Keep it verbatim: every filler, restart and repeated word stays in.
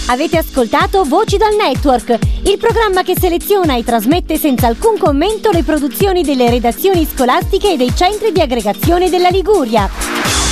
Avete ascoltato Voci dal Network, il programma che seleziona e trasmette senza alcun commento le produzioni delle redazioni scolastiche e dei centri di aggregazione della Liguria.